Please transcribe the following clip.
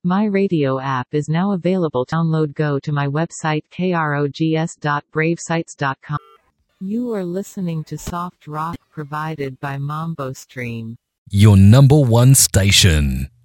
My Radio app is now available. Download. Go to my website krogs.bravesites.com. You are listening to soft rock provided by Mambo Stream. Your number one station.